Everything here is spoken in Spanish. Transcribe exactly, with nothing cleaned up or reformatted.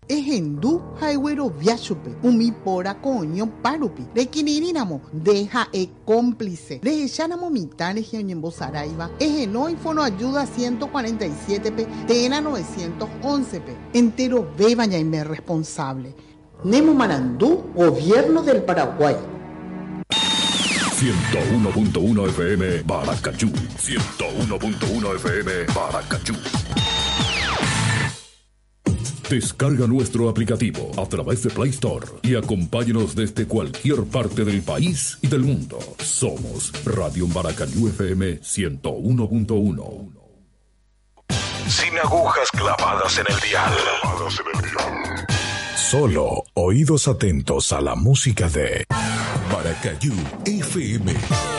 Ejendu Highway Viachupe, Umipora Coño Parupi, de Kinirinamo, deja e cómplice, de Echanamo Mitane Giañembo Saraiva, Ejeno Infono Ayuda ciento cuarenta y siete P, Tena novecientos once P, entero beban y me responsable. Nemo Marandú, Gobierno del Paraguay. ciento uno punto uno F M Paracachú. ciento uno punto uno F M Paracachú. Descarga nuestro aplicativo a través de Play Store y acompáñanos desde cualquier parte del país y del mundo. Somos Radio Paracachú F M ciento uno punto uno. Sin agujas clavadas en el dial. Clavadas en el dial. Solo oídos atentos a la música de Paracachú F M.